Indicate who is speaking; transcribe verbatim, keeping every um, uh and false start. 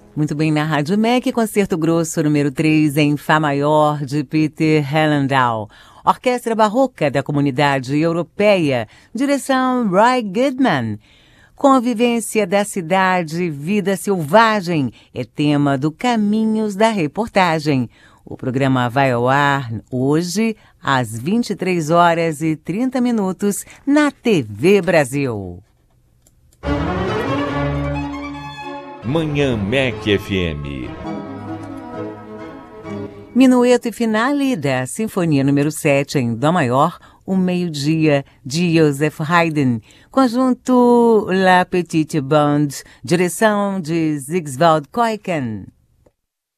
Speaker 1: Muito bem, na Rádio M E C, Concerto Grosso número três em Fá maior de Peter Hellendahl. Orquestra Barroca da Comunidade Europeia, direção Roy Goodman. Convivência da cidade, vida selvagem, é tema do Caminhos da Reportagem. O programa vai ao ar hoje, às vinte e três horas e trinta minutos, na T V Brasil.
Speaker 2: Manhã M E C F M.
Speaker 1: Minueto e finale da Sinfonia número sete em Dó maior, O Meio-Dia, de Joseph Haydn. Conjunto La Petite Bande, direção de Zigswald Kuijken.